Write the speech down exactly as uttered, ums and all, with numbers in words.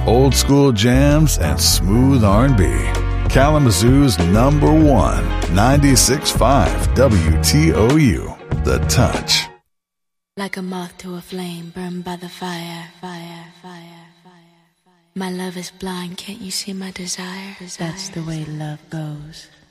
old school jams, and smooth R and B. Kalamazoo's number one, ninety-six point five W T O U, The Touch. Like a moth to a flame, burned by the fire, fire, fire, fire. My love is blind, can't you see my desire? desire. That's the way love goes.